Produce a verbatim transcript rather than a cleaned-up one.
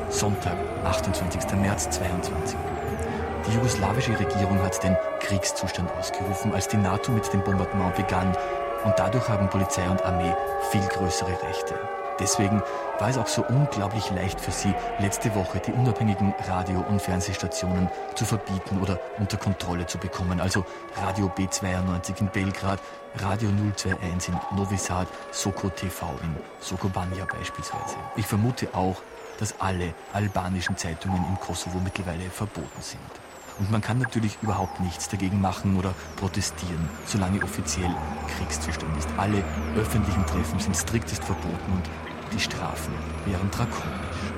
Sonntag, achtundzwanzigster März zweiundzwanzig. Die jugoslawische Regierung hat den Kriegszustand ausgerufen, als die NATO mit dem Bombardement begann. Und dadurch haben Polizei und Armee viel größere Rechte. Deswegen war es auch so unglaublich leicht für sie, letzte Woche die unabhängigen Radio- und Fernsehstationen zu verbieten oder unter Kontrolle zu bekommen. Also Radio B zweiundneunzig in Belgrad, Radio null eins in Novi Sad, Soko T V in Sokobanja beispielsweise. Ich vermute auch, dass alle albanischen Zeitungen im Kosovo mittlerweile verboten sind. Und man kann natürlich überhaupt nichts dagegen machen oder protestieren, solange offiziell Kriegszustand ist. Alle öffentlichen Treffen sind striktest verboten und die Strafen wären drakonisch.